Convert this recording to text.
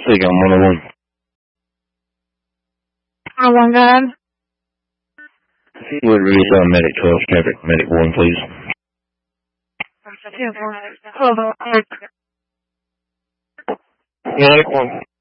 Sig on 101. Oh my God. If you would read Medic 12, traffic, Medic 1, please. Hold on. Medic 1.